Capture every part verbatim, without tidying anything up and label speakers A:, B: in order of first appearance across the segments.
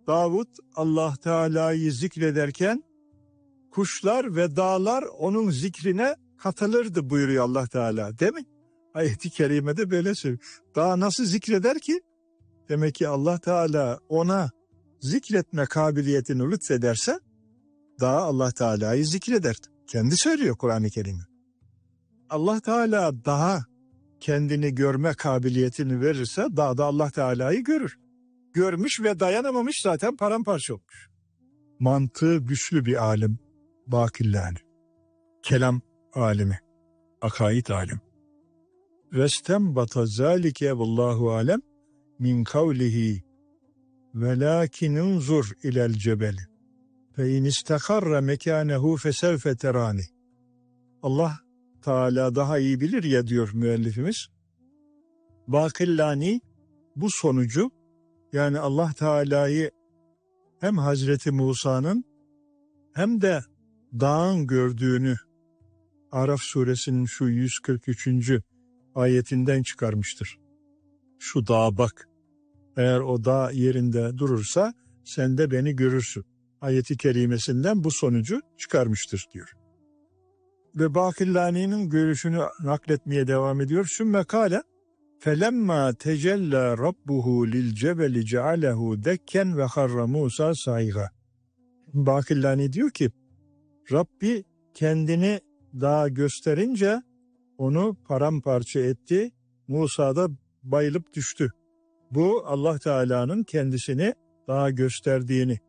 A: Davud Allah Teala'yı zikrederken kuşlar ve dağlar onun zikrine katılırdı buyuruyor Allah Teala, değil mi? Ayet-i kerimede böyle söylüyor. Dağ nasıl zikreder ki? Demek ki Allah Teala ona zikretme kabiliyetini lütfederse dağ Allah Teala'yı zikreder. Kendi söylüyor Kur'an-ı Kerim'i. Allah Teala daha kendini görme kabiliyetini verirse dağ da Allah Teala'yı görür. Görmüş ve dayanamamış, zaten paramparça olmuş. Mantığı güçlü bir alim Bakillani. Kelam alimi, akaid alim. Vestenbata zalike vallahu alem min kavlihi velakin unzur ilel cebeli fe in istakarra mekanehu fesevfe terani. Allah Teala daha iyi bilir ya diyor müellifimiz. Bakillani bu sonucu, yani Allah Teala'yı hem Hazreti Musa'nın hem de dağın gördüğünü Araf suresinin şu yüz kırk üçüncü ayetinden çıkarmıştır. Şu dağa bak, eğer o dağ yerinde durursa sen de beni görürsün. Ayeti kerimesinden bu sonucu çıkarmıştır diyor. Ve Bakillani'nin görüşünü nakletmeye devam ediyor. Sümme kâle felemma tecella rabbuhu lil cebeli cealehu dekken ve harra Musa sayga. Bakillani diyor ki Rabbi kendini dağa gösterince onu paramparça etti. Musa da bayılıp düştü. Bu Allah Teala'nın kendisini dağa gösterdiğini.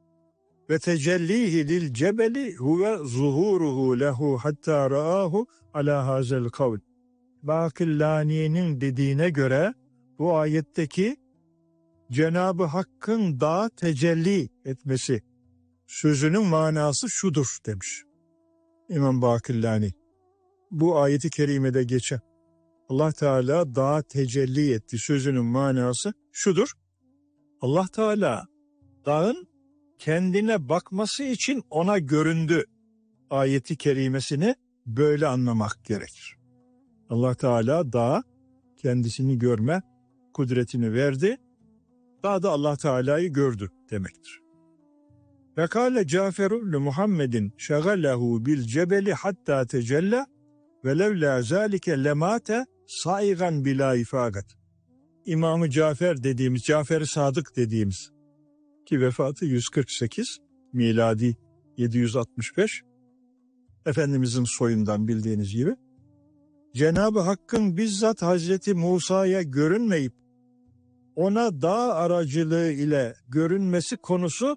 A: Ve tecellihi lil cebeli huve zuhuruhu lehu hatta ra'ahu ala hazel kavl. Bakillani'nin dediğine göre bu ayetteki Cenab-ı Hakk'ın dağa tecelli etmesi sözünün manası şudur demiş İmam Bakillani. Bu ayeti kerimede geçen Allah Teala dağa tecelli etti sözünün manası şudur. Allah Teala dağın kendine bakması için ona göründü ayeti kerimesini böyle anlamak gerekir. Allah Teala dağa kendisini görme kudretini verdi. Dağ da Allah Teala'yı gördü demektir. Ve kâle Caferu Muhammedin şagalehu bil cebeli hatta tecella ve levlâ zâlike lemâte saigan bilâ ifagat. İmam-ı Cafer dediğimiz, Cafer-i Sadık dediğimiz ki vefatı yüz kırk sekiz, miladi yedi yüz altmış beş, Efendimizin soyundan bildiğiniz gibi, Cenab-ı Hakk'ın bizzat Hazreti Musa'ya görünmeyip ona dağ aracılığı ile görünmesi konusunu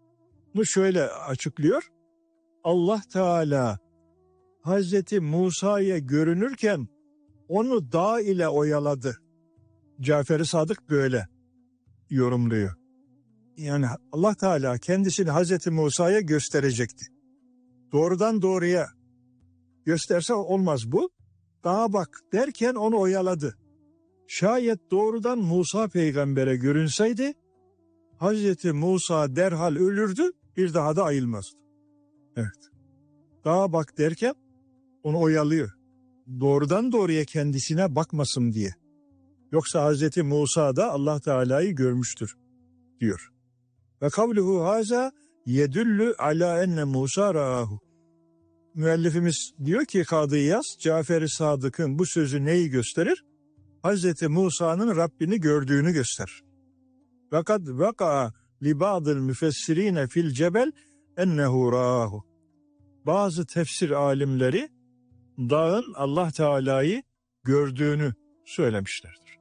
A: şöyle açıklıyor. Allah Teala Hazreti Musa'ya görünürken onu dağ ile oyaladı. Cafer-i Sadık böyle yorumluyor. Yani Allah Teala kendisini Hazreti Musa'ya gösterecekti. Doğrudan doğruya gösterse olmaz bu. Dağa bak derken onu oyaladı. Şayet doğrudan Musa peygambere görünseydi Hazreti Musa derhal ölürdü, bir daha da ayılmazdı. Evet. Dağa bak derken onu oyalıyor. Doğrudan doğruya kendisine bakmasın diye. Yoksa Hazreti Musa da Allah Teala'yı görmüştür diyor. Ve kavluhu haza yedüllü ala enne Musa ra'ahu. Müellifimiz diyor ki Kadı İyaz, Cafer-i Sadık'ın bu sözü neyi gösterir? Hazreti Musa'nın Rabbini gördüğünü gösterir. Fakat vaka li ba'dil müfessirine fil cebel ennehu ra'ahu. Bazı tefsir alimleri dağın Allah Teala'yı gördüğünü söylemişlerdir.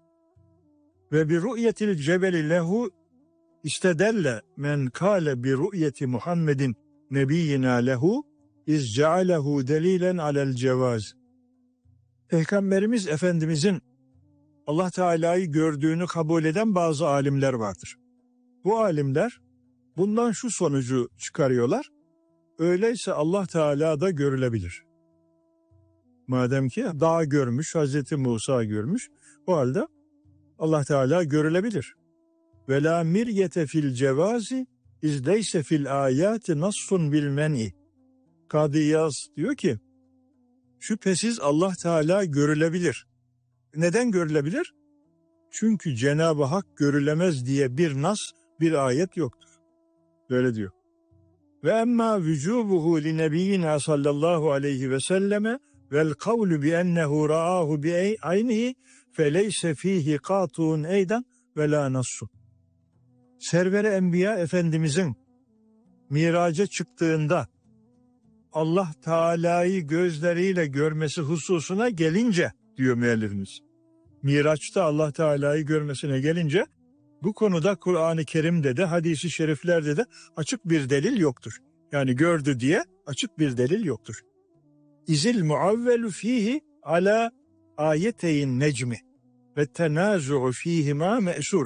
A: Ve bir ru'yetil cebeli lehu istedelle men kâle bir ru'yeti Muhammedin nebiyyina lehu iz cealehu delilen alel cevaz. Peygamberimiz Efendimizin Allah Teala'yı gördüğünü kabul eden bazı alimler vardır. Bu alimler bundan şu sonucu çıkarıyorlar. Öyleyse Allah Teala da görülebilir. Madem ki dağ görmüş, Hazreti Musa görmüş, o halde Allah Teala görülebilir. Ve la miryete fil cevazi izleyse fil ayati nassun bil men'i. Kadı İyaz diyor ki şüphesiz Allah Teala görülebilir. Neden görülebilir? Çünkü Cenab-ı Hak görülemez diye bir nas, bir ayet yoktur. Böyle diyor. Ve emma vücubuhu li nebiyyina sallallahu aleyhi ve selleme vel kavlu bi ennehu ra'ahu bi aynihi feleyse fihi qatun eydan ve la nassu. Server-i Enbiya Efendimizin miraca çıktığında Allah Teala'yı gözleriyle görmesi hususuna gelince diyor müellifimiz. Miraç'ta Allah Teala'yı görmesine gelince bu konuda Kur'an-ı Kerim'de de hadis-i şeriflerde de açık bir delil yoktur. Yani gördü diye açık bir delil yoktur. İzil muavvelu fihi ala ayeteyn necmi ve tenazu'u fihima me'sura.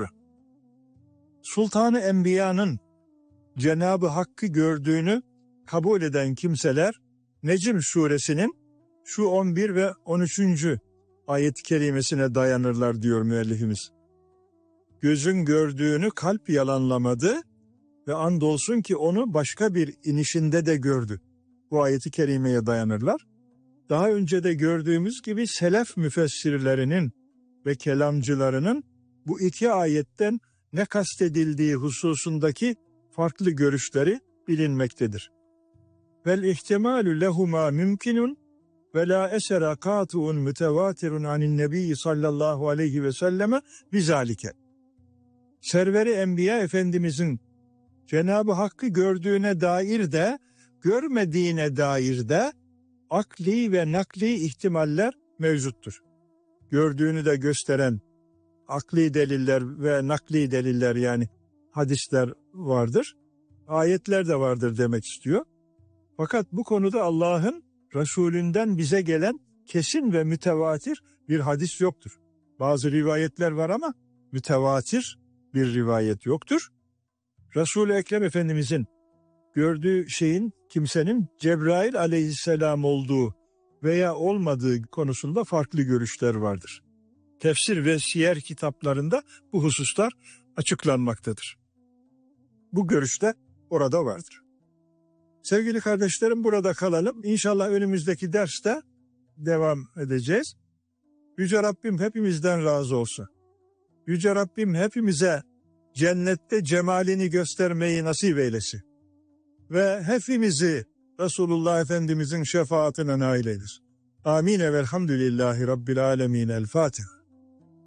A: Sultan-ı Enbiya'nın Cenab-ı Hakk'ı gördüğünü kabul eden kimseler Necm suresinin şu on bir ve on üçüncü ayet-i kerimesine dayanırlar diyor müellifimiz. Gözün gördüğünü kalp yalanlamadı ve andolsun ki onu başka bir inişinde de gördü. Bu ayet-i kerimeye dayanırlar. Daha önce de gördüğümüz gibi selef müfessirlerinin ve kelamcılarının bu iki ayetten ne kastedildiği hususundaki farklı görüşleri bilinmektedir. Vel ihtimalu lehuma mümkinun ve la esera katuun mütevatirun anin nebiyyi sallallahu aleyhi ve selleme bizalike. Server-i Enbiya Efendimizin Cenab-ı Hakk'ı gördüğüne dair de görmediğine dair de akli ve nakli ihtimaller mevcuttur. Gördüğünü de gösteren akli deliller ve nakli deliller yani hadisler vardır. Ayetler de vardır demek istiyor. Fakat bu konuda Allah'ın Resulünden bize gelen kesin ve mütevatir bir hadis yoktur. Bazı rivayetler var ama mütevatir bir rivayet yoktur. Resul-i Ekrem Efendimizin gördüğü şeyin kimsenin Cebrail aleyhisselam olduğu veya olmadığı konusunda farklı görüşler vardır. Tefsir ve siyer kitaplarında bu hususlar açıklanmaktadır. Bu görüşler orada vardır. Sevgili kardeşlerim burada kalalım. İnşallah önümüzdeki derste devam edeceğiz. Yüce Rabbim hepimizden razı olsun. Yüce Rabbim hepimize cennette cemalini göstermeyi nasip eylesin. Ve hepimizi Resulullah Efendimizin şefaatine nail eylesin. Amin ve elhamdülillahi Rabbil alemin. El Fatiha.